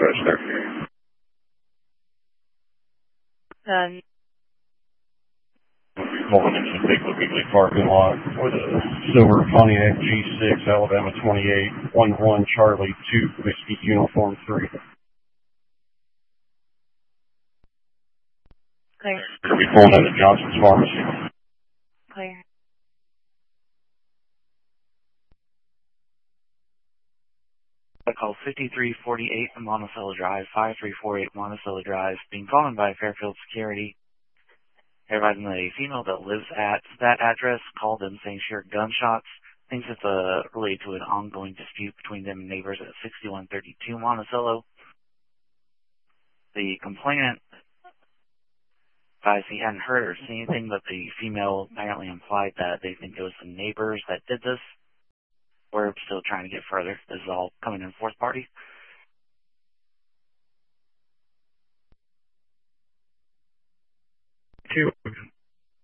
switch there. Pulling into the Big Weekly parking lot with a silver Pontiac G6, Alabama 28, 11 Charlie 2, Whiskey Uniform 3. Clear. You'll be pulling into Johnson's Pharmacy. Clear. I call 5348 Monticello Drive, 5348 Monticello Drive, being called in by Fairfield Security. Advising a female that lives at that address called in saying she heard gunshots. Thinks it's related to an ongoing dispute between them and neighbors at 6132 Monticello. The complainant advised he hadn't heard or seen anything, but the female apparently implied that they think it was the neighbors that did this. We're still trying to get further. This is all coming in fourth party.